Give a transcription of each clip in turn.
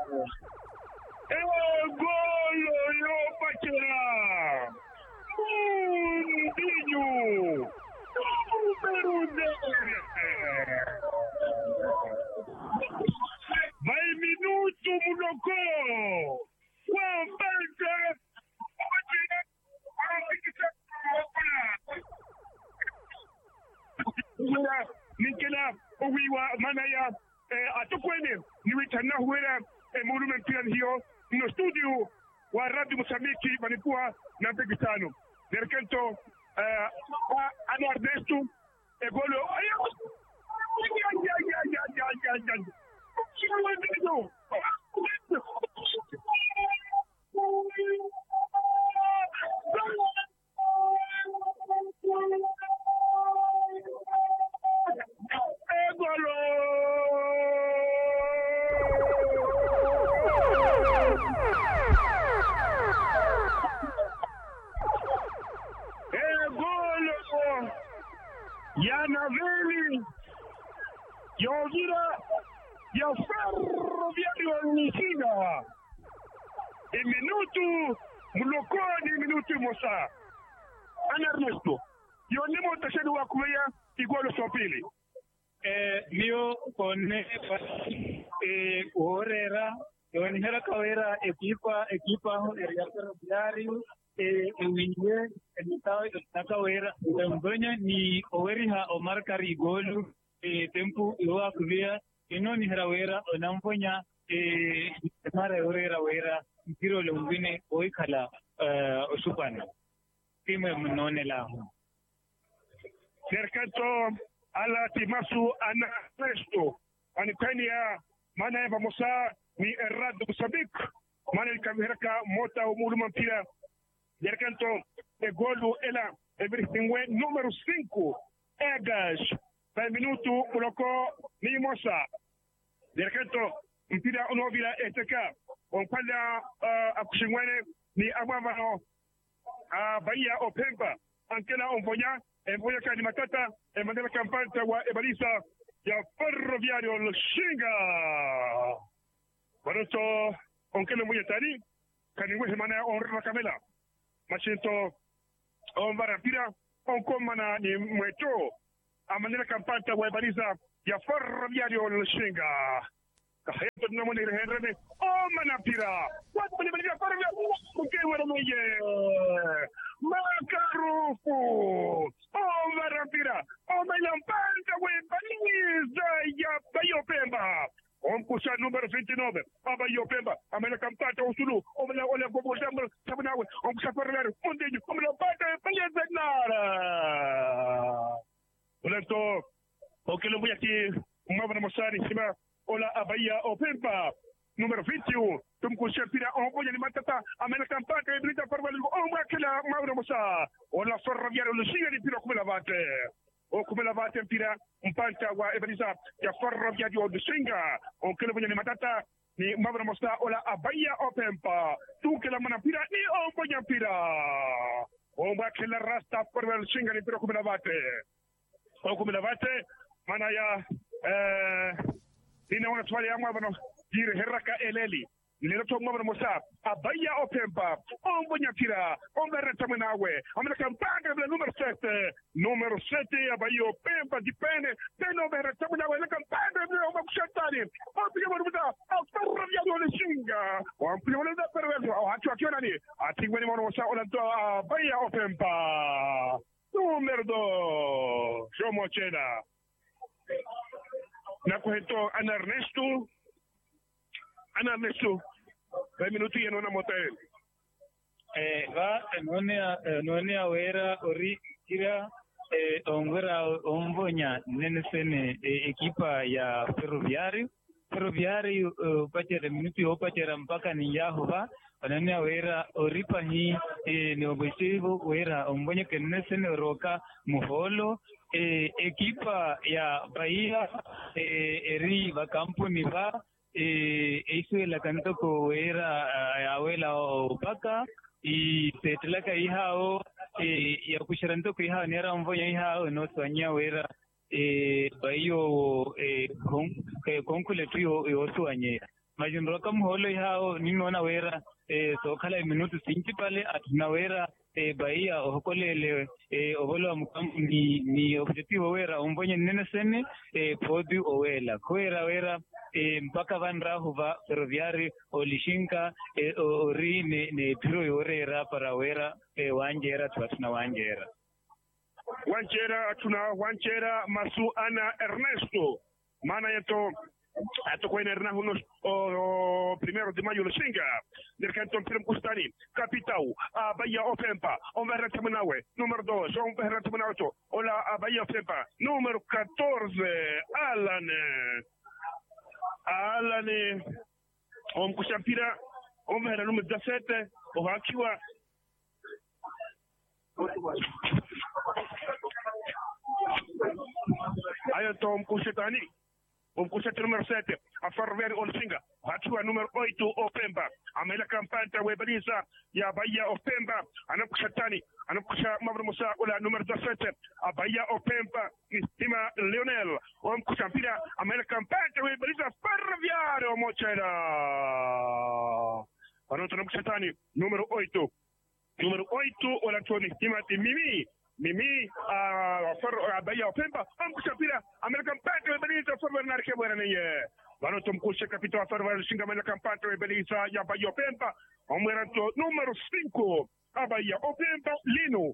Golo yo Pachera. Mundinho. Número 10. Vai minuto Muloko. Juan Panta. Nikela Owiwa Manaya atukwene niwitana huera monument pia hiyo no studio wa Radio Mozambique walikuwa na mbegi tano Derkento ana Ernesto egolo Yana Veli Yogira ya Ferroviario Nisina minuto Mulokoni minuto Mosa Ana Ernesto yonimo tashadu wa kuya igolo sopili mio kone orera yoni hera kawera equipa ya Ferroviario winye elitaw nakawera mbonya ni oweriha Omar Karigolu tempu iwa kulia inoni herawera onambonya mara wera mpiro lungine oikala osupana time mnone la Cercato ala timasu ana Ernesto anikania mana ya Musa ni Radio Mozambique mana ilkamheraka mota umuluma mpira Cercato golu ela everything went número 5 Egas para minuto colocou ni Mosa Cercato mpira unovila eteka onkwala akushingwane ni amavano Bahia Opemba ankela onvonya Emboya kani matata emandela kampanta wa ebalisa ya Ferroviario Lushinga Baroto onkele moya tani kani wehe mana onra kamela machinto onvara pira onkomana ni mweto amandela kampanta wa ebalisa ya Ferroviario Lushinga kaheto namoni rehenrene mana pira wat bali bali Ferroviario mukewara moye Makarufu Rampira Mailampanta Webaniza ya Bahia Pemba Omkusha número 29 Bahia Pemba Amela Campata Usulu Omela Olha Bobo Jambo Sabunawe Omkusha Ferrer Mundinho Omela Pata Bahia Zagnara Olento Okelo Muyaki Umavana Mosari Sima Ola Bahia Pemba número 21 tumkusha pira ongoja ni matata amena kampaka ibrita parwali omwakela Mauro Musa ola Ferroviario Lushinga ni pira kumela vate mpira mpanta wa ebrisa ya Ferroviario Lushinga onkele bonya ni matata ni Mauro Musa ola Bahia Pemba tukela mana pira ni ongoja pira omwakela rasta Ferroviario Lushinga ni pira kumela vate mana ya ninaona swali yangu hapa jire heraka eleli niloto mwabana Musa Bahia Pemba ombonya tira ombereta mwenawe amena kampanga bila numero 7 ya Bahia Pemba dipende tena ombereta mwenawe na kampanga bila omakushatani opiga marubuta Ferroviario Lushinga wampiga wala Ferroviario hatu akiona ni atingwe ni mwana Musa olantoa Bahia Pemba numero 2 shomo chena na kuheto Ana Ernesto kwa minuto yeno na motel va none awera ori kira ongera ombonya nenesene ekipa ya Ferroviario pachera minuto opachera mpaka ni yahova none awera oripa hi ni obesivo wera ombonya kenesene roka muholo ekipa ya Bahia eri va kampuni va eso la canto ko era awela opaka y setlaka ihao ya kusharanto ko ihao nera mvonya ihao no swanya wera Bahia konkule tu yo swanye majinroka muholo yao ninona wera so khala minutu sinki pale atunawera Bahia okolele obolo ni objetivo wera umbonye nene sene podi owela kwera wera mpaka vanra huva ferroviari olishinka ori ne piro yorera para wera wanjera twatuna wanjera masu ana Ernesto mana yeto Atoko Enerna unos primero de mayo Lushinga del Cantón Pirum Custani Capitao Bahia Ofempa Omverra Tamunawe número 2 Omverra Tamunato Hola Bahia Ofempa número 14 Alan Kusampira Omverra número 17 Ohakiwa Ayatom Kushetani Umkusete número 7, a Ferroviário Olsinga, hatua número 8, Opemba, Amela Campanta, Webaliza, ya Bahia Opemba, Anakushatani, Anakusha Mavromusa, Ola número 17, a Bahia Opemba, Nistima Leonel, Umkusampira, Amela Campanta, Webaliza, Ferroviário Mochera. Anakushatani, número 8, Ola Nistima Mimi Bahia Opemba Amkushapira American Panther Belisa for Bernard Kebuerane Banotum Kusha Capitao Ferroviário Lushinga American Panther Belisa ya Bahia Opemba Omeranto número 5 a Bahia Opemba Lino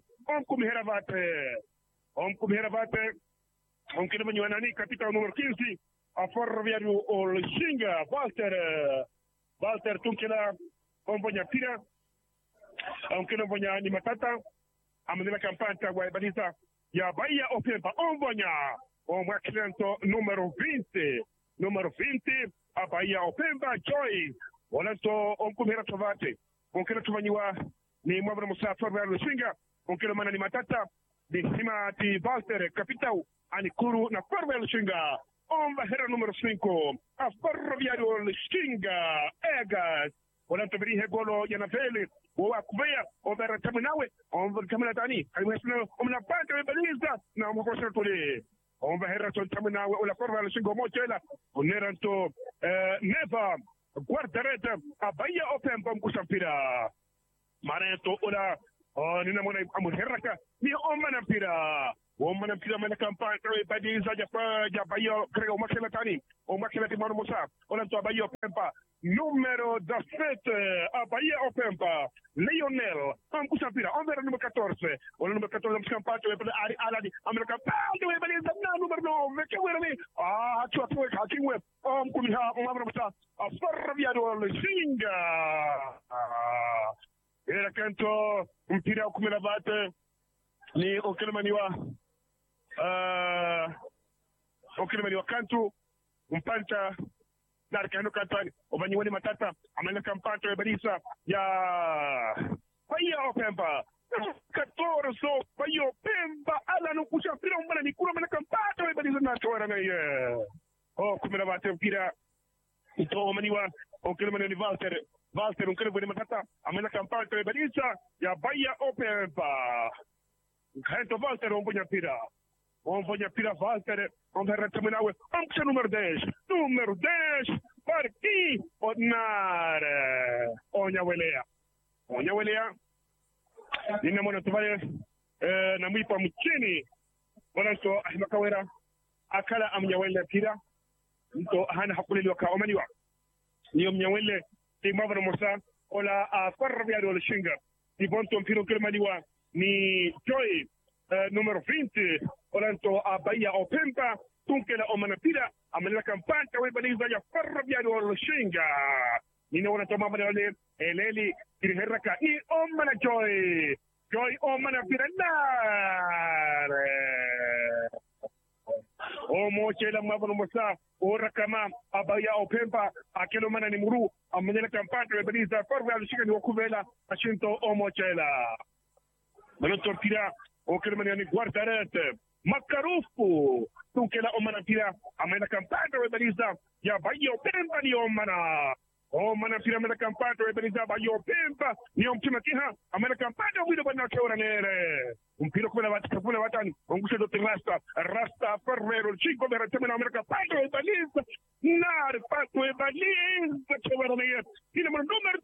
Omkumheravate Omkinemanani Capitao número 15 a Ferroviário Lushinga Walter Tunkela Ombonya Pira Omkinemanani ni Matata Amanila Campanta Guaibaliza ya Bahia Opemba Ombonya Omwakilento número 20 a Bahia Opemba Joy Olanto Omkumera Tovate Onkela Tovaniwa ni Mwabra Musa Ferroviário Lushinga Onkela Mana ni Matata ni Sima ti Walter Capitao Anikuru na Ferroviário Lushinga Omvahera número 5 a Ferroviário Lushinga Egas Olanto Berihe Golo Yanavele Kubeya Obera Tamunawe Omvera Tani Aiwesno Omna Panta Webaliza na Omokosha Tole Omvera Tamunawe Ola Ferroviário Lushinga Mochela Oneranto Neva Guardareta a Bahia Opemba Mkusampira Mareto Ola Nina Mona Amuheraka ni Omanampira Mana Campana Webaliza ya Bahia Creo Omakela Tani Omakela Timano Musa Olanto Bahia Opemba número 17 a Bahia Opemba Leonel Amkusampira Omvera número 14 o número 14 Amkusampira Aladi America Pau Webaliza número 9 que wera ni Chua Hakiwe Omkumiha Omabra a Ferroviário Lushinga era canto mpira kumela vate ni okelemaniwa kantu mpanta darkano kantani obanyweni matata amana kampanta Webaliza ya Bahia Opemba 14 Bahia Opemba ala no kushafira umbana ni kura mana kampanta Webaliza na chora na ye kumela vate mpira ito omaniwa okelemani Walter unkele matata amana kampanta Webaliza ya Bahia Opemba Kanto Walter ombonya pira Walter Omverra Tamunawe Omksha número 10 Parti Odnare Onyawelea Nina mwana tuvale na mwipa mchini Wananto ahimakawera Akala amnyawele pira Nto hana hakuleli waka omaniwa Niyo mnyawele Timavana Musa Ola Ferroviário Lushinga Tibonto mpiro kilmaniwa ni Joy número 20 Olanto a Bahia Opemba Tunkela Omanapira Amanila Campanta Webaliza ya Ferroviário Lushinga Nina wanatoma manale Eleli Kiriheraka ni Omana Joy Omanapira Nare Omochela Mavano Musa Orakama a Bahia Opemba Akelo Mana ni Muru Amanila Campanta Webaliza Ferroviário Lushinga ni Wakuvela Ashinto Omochela Manotortira Okelemani Guardarete Makarufu Tunkela Omanapira Amena Campanta Webaliza ya Bahia Opemba ni Omanapira Amena Campanta Webaliza Bahia Opemba ni Omtimakiha Amena Campanta Wido Bana Chora Nere Mpiro Kuna Watani Ongusha Dote Rasta Ferroviário Chico Vera Temena Amena Campanta Webaliza Nar Pato e Balin, che guarda lì. Il numero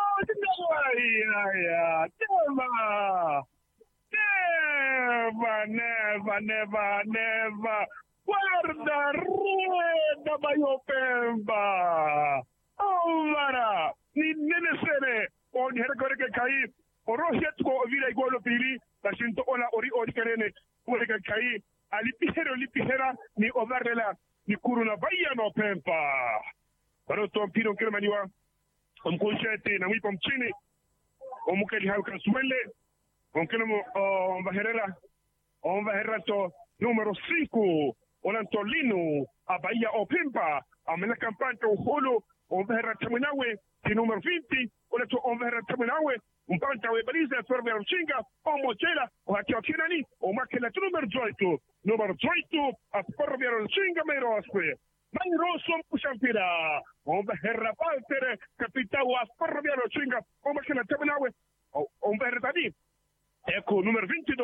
2, Neva. Guarda, rueda Baio Pemba. Allora, nene sene, ogni hercore che cai, orohiat ko vila igolo pili, la sento ola ori kerene, ore che cai, alipihera, ni overela, ni kuruna Baia no Pemba. Pero to pino kirmaniwa, consciente na wipom chini, mukeli hauka suele, kelmo vaherera to numero 5, Olantolino, a Baia o Pemba, a Mela Campanto Holo, Verra Terminawe, di numero 20, o Verra Terminawe, un panta e Baliza, Fervero Cinga, o Mocella, o Hakiakinani, o Makela numero 18, a Fervero Cinga Merosque. Mairo son Pushampira, o Verra Paltere, Capitao a Fervero Cinga, o Makela Terminawe, o Verra Tadi. Ecco, numero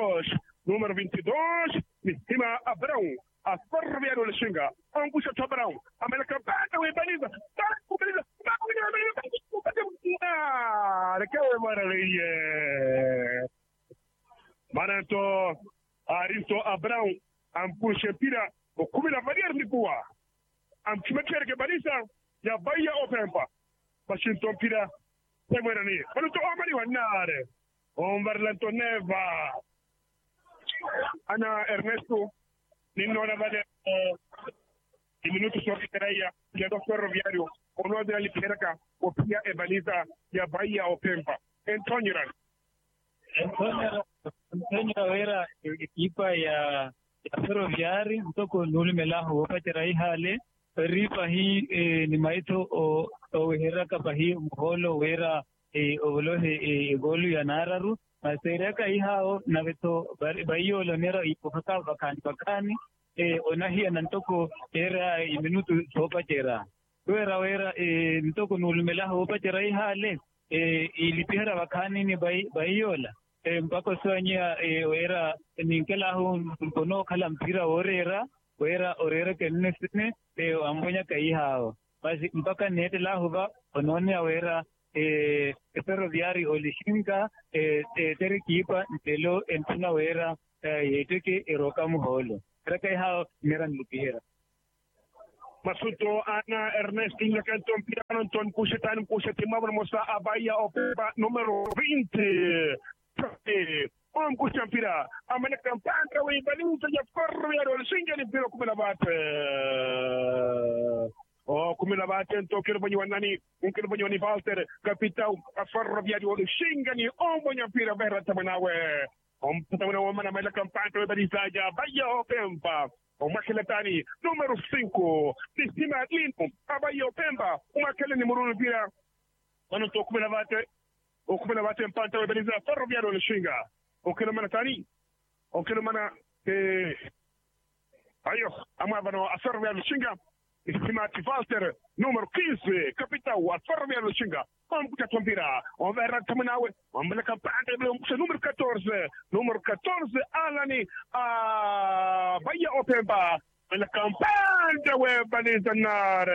22, Hima Abrão, a Ferroviário de Xinga, Angústia Tabrão, a América Pata, o Ibaniza, que maravilha! Marato, Aristo Abrão, Angústia Pira, o Cumila Variar Nipua, Amtimeter que Baniza, e a Bahia Opempa, Washington Pira, Temerani, Marato Amari Wanare, Verlanto Neva. Ana Ernesto, Ninona Vale, i minuti sorteia, che do ferroviario, ono della Liperca, o Pia e Baliza, ya Bahia o Pemba. Antonio era equipa ya ferroviari, mtoko nulimelaho wapatirai hale, ripa hii ni maito o heraka pahi mholo wera ovolohe golu ya nararu, Masereka ihao na veto Baio lonera ipofaka bakani onahia nantoko era minutu sopa chera wera ntoko nulmela hopa chera ihale ilipihara bakani ni Baiola mpako soanya era ninkela ho kono kala mpira orera kennesne ambonya kaihao basi mpaka netela hoba onone awera ferroviari olishinga terikipa ntelo entuna wera yeteke eroka muholo raka hao meran lupihera Masuto Ana Ernesto Canton Piano Anton Pushetin Mavromosa Abaya Opa numero 20 Kuchampira amana campana we balinta ya ferroviario olishinga ni pero kumela bate kumela bate to kirbanyi wanani kirbanyi wani Walter capitão a ferroviario olishinga ni ombonya pira berra tamanawe tamanawe mana mela campana balizaja Baia Pemba Makeletani número 5 Sistema Lino Baia Pemba Makele ni murunu pira wano to kumela bate mpanta baliza ferroviario olishinga mana tani mana ayo amavano a ferroviario olishinga Estimati Walter, numero 15, capitão, a ferroviária do Xinga. Vamos para Tombira, vamos ver a Tamanauê, vamos na campanha, número 14, Alani, a Baia Opemba, na campanha, o Banizanar,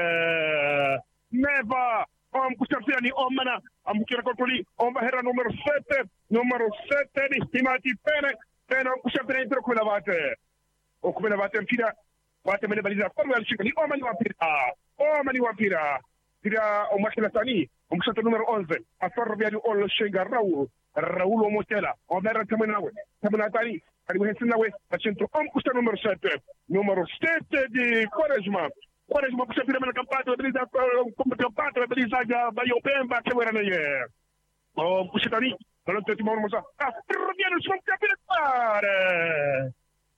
Neva, vamos para Tiani, Omana, vamos para Cotoli, vamos ver a número 7, Estimati Pena, vamos para entrar com a bate. O come la bate Pira. Bate mene baliza kwa alishikani omani wapira tira omashila tani omshata numero 11 a ferroviario Olishinga Raul Motela omera tamanawe tani ali wehesinawe achento omkusta numero 7 di Quaresma kusa pira mena kampato baliza kampato baliza ja Baia Pemba kwera naye omkusta tani kalonte timoro mosa ferroviario shonka pira pare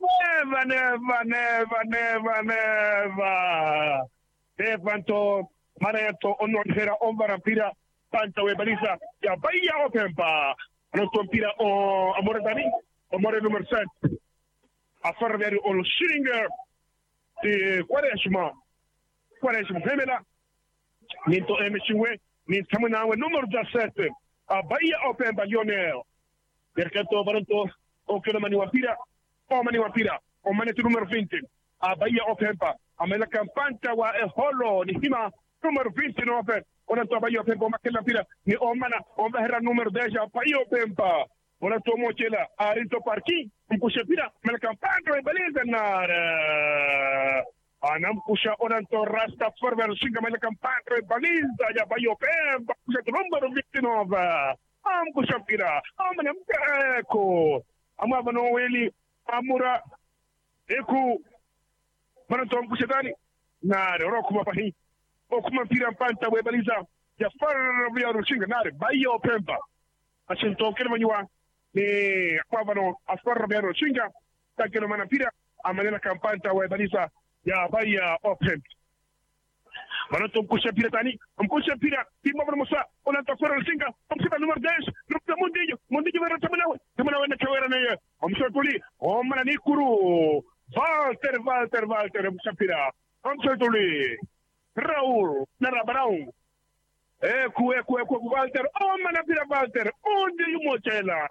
Neva. Devanto, Mareto, Onora, Ombarampira, Panta, Baliza, ya Baia Opemba. Nostro Pira o Amore Dani, Amore numero 7. A ferroviario Olishinga di Quaresma, Femela, Ninto M5, Nintamanawe, numero 17. A Baia Opemba, Lionel. Perché Baranto, o che la Maniwapira. Mani Wapira, o maneto numero 20, a Baia Opemba, amela kampanta wa holo ni hima numero 29 ona to Bahia Pemba makela pila ni omana omahera numero 10 Bahia Pemba ona to mochela arinto parking mkusha pila mela kampanta wa baliza nara anamkusha ona to rasta forward singa mela kampanta wa baliza ya Bahia Pemba kusha numero 29 amkusha pila amana mko amava no weli amura eku mana to mkusha dani nare rokuma pahi okuma mpira mpanta webaliza ya farra vya rushinga nare Bahia Pemba ashinto kile manywa ni kwavano asfarra vya rushinga takelo mana mpira amanena kampanta webaliza ya Bahia Pemba mana to mkusha mpira tani mkusha mpira timu bwana Musa ona tafara rushinga mkusha numero 10 nukta mundinho vera tamana na kawera na mkusha tuli omana nikuru Walter mkusha mpira mkusha tuli Raul Narabarão eku Walter mana pira Walter onde yumochela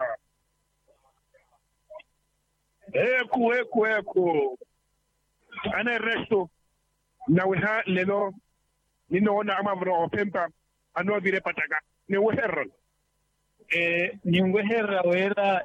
eku ana resto na weha lelo ninaona amavro Pemba ano vile pataka ni weherra ni weherra wera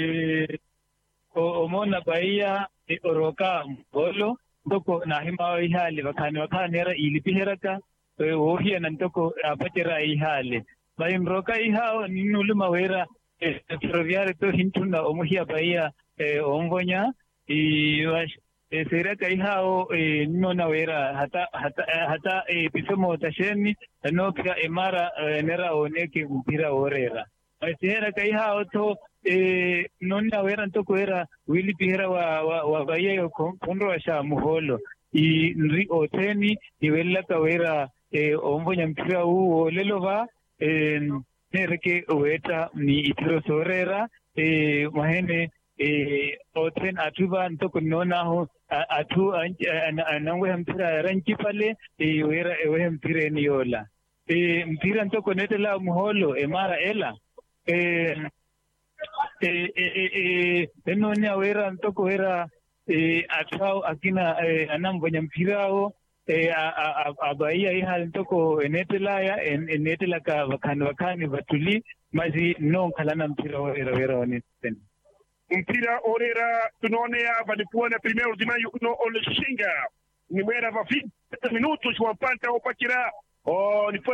omona Bahia oroka mbolo toko na hima ihali wakani era ilipiheraka wohia nantoko apatera ihali bayimroka ihao ninuluma wera ferroviario to hintuna omuhia Bahia omvonya iwash seraka ihao nona wera hata pisomo tasheni no pia emara nera oneke mpira orera seraka ihao to nonna wera ntoko era wili pihera wa Bahia yo kondo wa sha muholo i nri oteni iwela kawera ombonya mpira huo lelova nereke weta ni itiro sorera mahene oten atuba ntoko nona ho atu anangwe mpira ranki pale wera ewe mpira ni yola mpira ntoko netela muholo emara ela enoni awera ntoko wera atao akina anambonya mpirao Bahia ihali ntoko enetela ka wakani batuli mazi no kalana mpira wera oneten mpira orera tunone ya valipuana primeiro de maio no Oleshinga nimera va 20 minutos wa panta opakira ni